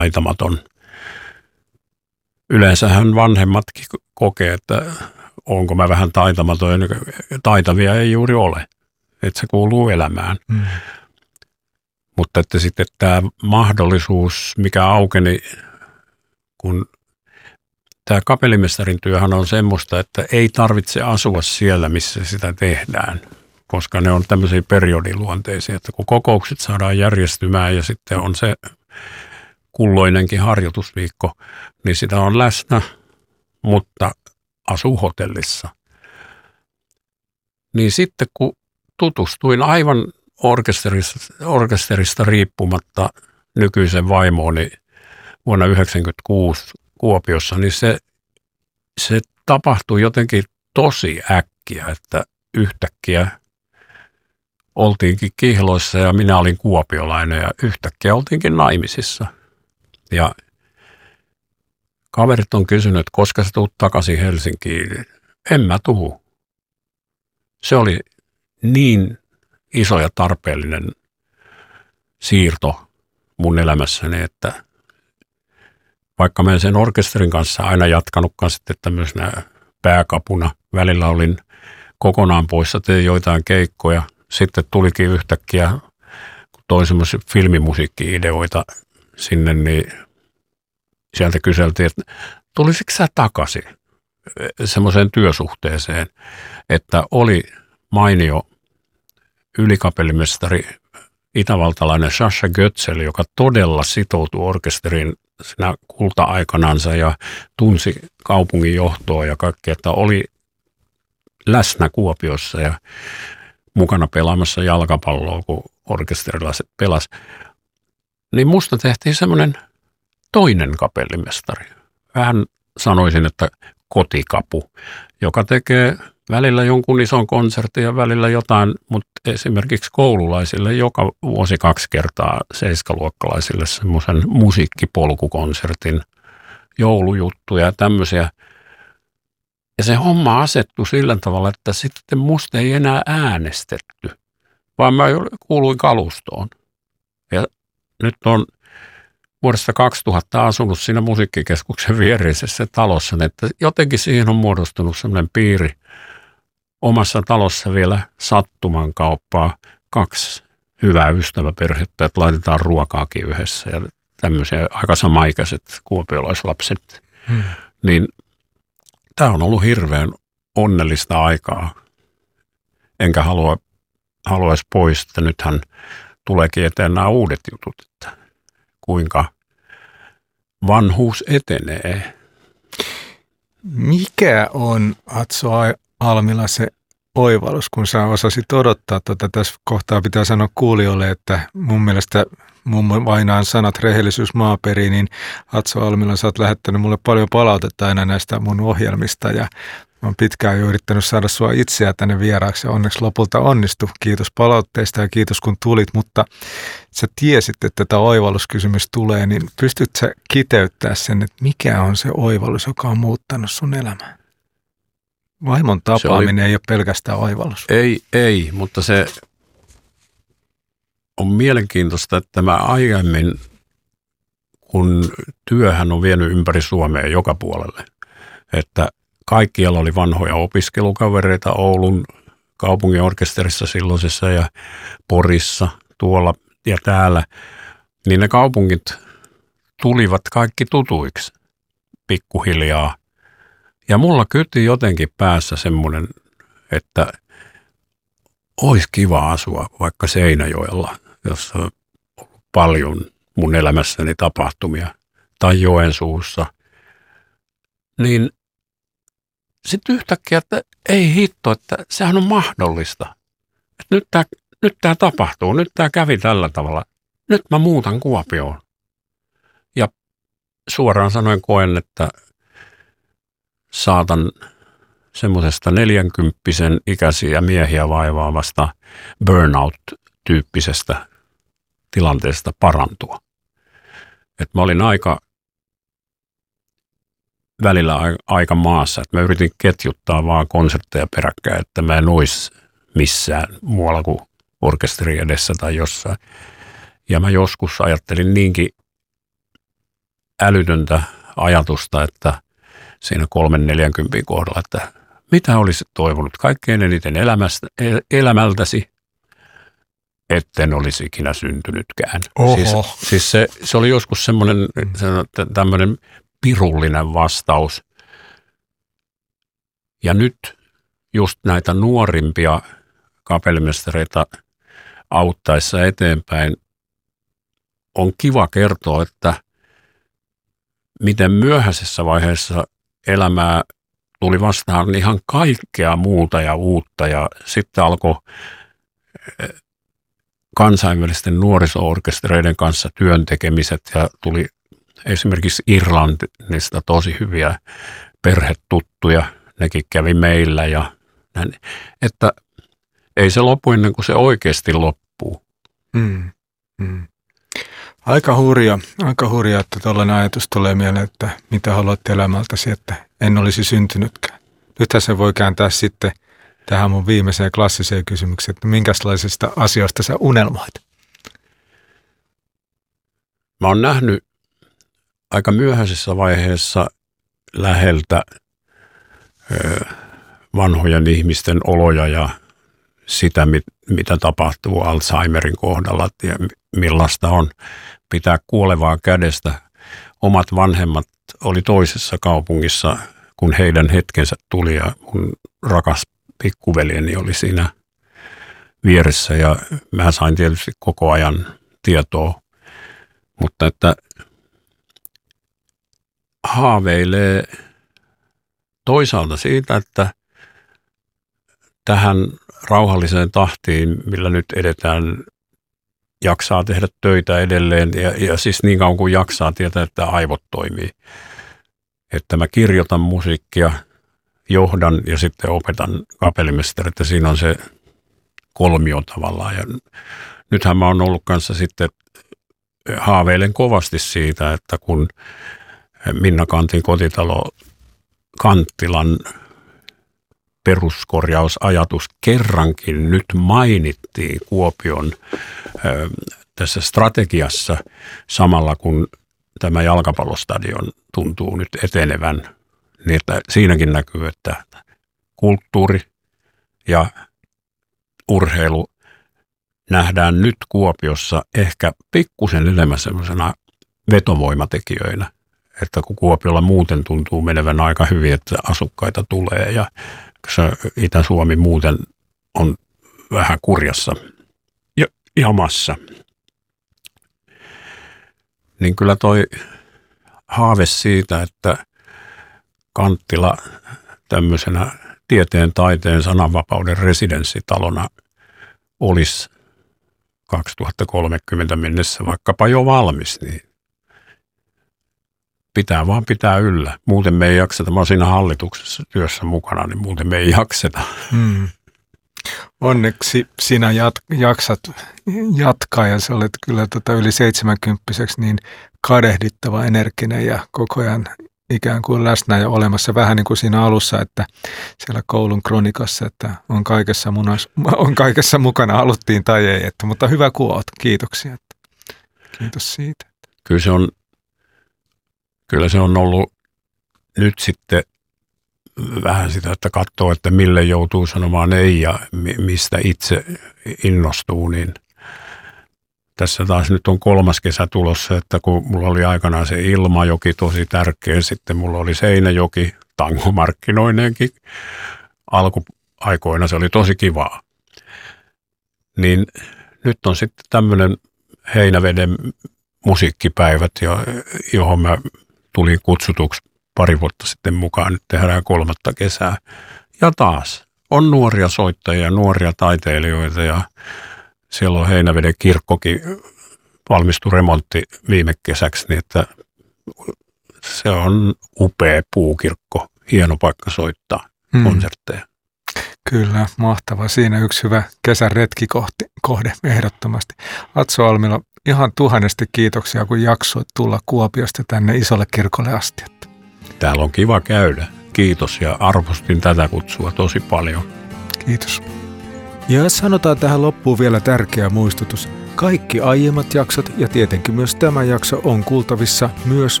taitamaton. Yleensähän vanhemmatkin kokee, että onko mä vähän taitamaton. Taitavia ei juuri ole, että se kuuluu elämään. Mutta että sitten tämä mahdollisuus, mikä aukeni, kun tämä kapellimestarin työhän on semmoista, että ei tarvitse asua siellä, missä sitä tehdään, koska ne on tämmöisiä periodiluonteisia, että kun kokoukset saadaan järjestymään ja sitten on se kulloinenkin harjoitusviikko, niin sitä on läsnä, mutta asuu hotellissa. Niin sitten kun tutustuin aivan orkesterista riippumatta nykyisen vaimooni vuonna 1996 Kuopiossa, niin se tapahtui jotenkin tosi äkkiä, että yhtäkkiä oltiinkin Kihloissa ja minä olin kuopiolainen ja yhtäkkiä oltiinkin naimisissa. Ja kaverit on kysynyt, että koska sä tuut takaisin Helsinkiin. En mä tuhu. Se oli niin iso ja tarpeellinen siirto mun elämässäni, että vaikka mä en sen orkesterin kanssa aina jatkanutkaan sitten tämmöisenä pääkapuna. Välillä olin kokonaan poissa, tein joitain keikkoja. Sitten tulikin yhtäkkiä, kun toin semmoisia filmimusiikki-ideoita sinne, niin sieltä kyseltiin, että tulisitko sä takaisin semmoiseen työsuhteeseen, että oli mainio ylikapellimestari itävaltalainen Sascha Götzl, joka todella sitoutui orkesterin siinä kulta-aikanansa ja tunsi kaupungin johtoa ja kaikkea, että oli läsnä Kuopiossa ja mukana pelaamassa jalkapalloa, kun orkesterilla se pelasi. Niin musta tehtiin semmoinen toinen kapellimestari. Vähän sanoisin, että kotikapu, joka tekee välillä jonkun ison konsertin ja välillä jotain, mutta esimerkiksi koululaisille joka vuosi 2 kertaa 7-luokkalaisille semmoisen musiikkipolkukonsertin, joulujuttuja ja tämmöisiä. Ja se homma asettui sillä tavalla, että sitten musta ei enää äänestetty, vaan mä kuuluin kalustoon. Ja nyt on vuodesta 2000 asunut siinä musiikkikeskuksen viereisessä talossa, että jotenkin siihen on muodostunut semmoinen piiri. Omassa talossa vielä sattuman kauppaa 2 hyvää ystäväperhettä, että laitetaan ruokaakin yhdessä ja tämmöisiä aika samaikäiset kuopiolaislapset. Niin tämä on ollut hirveän onnellista aikaa. Enkä haluaisi pois, että nythän tuleekin eteen nämä uudet jutut, että kuinka vanhuus etenee. Mikä on, Atso Almila, se oivallus, kun sä osasit odottaa tässä kohtaa pitää sanoa kuulijoille, että mun mielestä mun Vainaan sanat rehellisyys maaperiin, niin Atso Almila, sä oot lähettänyt mulle paljon palautetta aina näistä mun ohjelmista ja mä oon pitkään jo yrittänyt saada sua itseä tänne vieraaksi ja onneksi lopulta onnistui. Kiitos palautteista ja kiitos kun tulit, mutta sä tiesit, että tämä oivalluskysymys tulee, niin pystyt sä kiteyttämään sen, että mikä on se oivallus, joka on muuttanut sun elämää? Vaimon tapaaminen ei ole pelkästään oivallus. Ei, mutta se on mielenkiintoista, että mä aiemmin, kun työhän on vienyt ympäri Suomea joka puolelle, että kaikkialla oli vanhoja opiskelukavereita Oulun kaupungin orkesterissa silloisessa ja Porissa, tuolla ja täällä, niin ne kaupungit tulivat kaikki tutuiksi pikkuhiljaa. Ja mulla kyti jotenkin päässä semmoinen, että olisi kiva asua vaikka Seinäjoella, jossa on paljon mun elämässäni tapahtumia, tai Joensuussa. Niin sitten yhtäkkiä, että ei hitto, että sehän on mahdollista. Että nyt tämä tapahtuu, nyt tämä kävi tällä tavalla. Nyt mä muutan Kuopioon. Ja suoraan sanoen koen, että saatan semmoisesta 40-vuotiaan ikäisiä miehiä vaivaavasta burnout-tyyppisestä tilanteesta parantua. Et mä olin välillä aika maassa, että mä yritin ketjuttaa vaan konsertteja peräkkäin, että mä en olisi missään muualla kuin orkesteri edessä tai jossain. Ja mä joskus ajattelin niinkin älytöntä ajatusta, että siinä 3-40 kohdalla, että mitä olisit toivonut kaikkein eniten elämältäsi, etten olisi ikinä syntynytkään. Siis se oli joskus semmoinen tämmöinen pirullinen vastaus. Ja nyt just näitä nuorimpia kapellimestareita auttaessa eteenpäin on kiva kertoa, että miten myöhäisessä vaiheessa elämää tuli vastaan ihan kaikkea muuta ja uutta ja sitten alkoi kansainvälisten nuoriso-orkestereiden kanssa työntekemiset ja tuli esimerkiksi Irlannista tosi hyviä perhetuttuja, nekin kävi meillä ja näin, että ei se lopu ennen kuin se oikeasti loppuu. Aika hurja, että tuollainen ajatus tulee mieleen, että mitä haluat elämältäsi, että en olisi syntynytkään. Nythän se voi kääntää sitten tähän mun viimeiseen klassiseen kysymykseen, että minkälaisista asioista sä unelmoit? Mä oon nähnyt aika myöhäisessä vaiheessa läheltä vanhojen ihmisten oloja ja sitä, mitä tapahtuu Alzheimerin kohdalla ja millaista on pitää kuolevaa kädestä. Omat vanhemmat oli toisessa kaupungissa, kun heidän hetkensä tuli ja mun rakas pikkuveljeni oli siinä vieressä ja mä sain tietysti koko ajan tietoa, mutta että haaveilee toisaalta siitä, että tähän rauhalliseen tahtiin, millä nyt edetään, jaksaa tehdä töitä edelleen ja siis niin kauan kuin jaksaa tietää, että aivot toimii. Että mä kirjoitan musiikkia, johdan ja sitten opetan kapellimestarit ja siinä on se kolmio tavallaan. Ja nythän mä oon ollut kanssa sitten, haaveilen kovasti siitä, että kun Minna Kantin kotitalo Kanttilan peruskorjausajatus kerrankin nyt mainittiin Kuopion tässä strategiassa samalla kun tämä jalkapallostadion tuntuu nyt etenevän, niin että siinäkin näkyy, että kulttuuri ja urheilu nähdään nyt Kuopiossa ehkä pikkusen enemmän semmoisena vetovoimatekijöinä, että kun Kuopiolla muuten tuntuu menevän aika hyvin, että asukkaita tulee ja Itä-Suomi muuten on vähän kurjassa ja jamassa, niin kyllä toi haave siitä, että Kanttila tämmöisenä tieteen, taiteen, sananvapauden residenssitalona olisi 2030 mennessä vaikkapa jo valmis, niin pitää yllä. Muuten me ei jakseta. Mä oon siinä hallituksessa työssä mukana, niin muuten me ei jakseta. Onneksi sinä jaksat jatkaa ja sä olet kyllä yli 70-vuotiaaksi niin kadehdittava, energinen ja koko ajan ikään kuin läsnä ja olemassa vähän niin kuin siinä alussa, että siellä koulun kronikassa, että on kaikessa mukana, haluttiin tai ei, että, mutta hyvä kun oot. Kiitoksia. Kiitos siitä. Kyllä se on ollut nyt sitten vähän sitä, että katsoo, että mille joutuu sanomaan ei ja mistä itse innostuu, niin tässä taas nyt on 3. kesä tulossa, että kun mulla oli aikanaan se Ilmajoki tosi tärkeä, sitten mulla oli Seinäjoki tangomarkkinoineenkin alkuaikoina, se oli tosi kivaa. Niin nyt on sitten tämmöinen Heinäveden musiikkipäivät, johon mä tulin kutsutuksi pari vuotta sitten mukaan, nyt tehdään 3. kesää. Ja taas on nuoria soittajia, nuoria taiteilijoita ja siellä on Heinäveden kirkkokin valmistui remontti viime kesäksi, niin että se on upea puukirkko, hieno paikka soittaa konsertteja. Kyllä, mahtava. Siinä yksi hyvä kesän retkikohde ehdottomasti. Atso Almila, ihan 1000 kiitoksia, kun jaksoit tulla Kuopiosta tänne Isolle kirkolle asti. Täällä on kiva käydä. Kiitos ja arvostin tätä kutsua tosi paljon. Kiitos. Ja sanotaan tähän loppuun vielä tärkeä muistutus. Kaikki aiemmat jaksot ja tietenkin myös tämä jakso on kuultavissa myös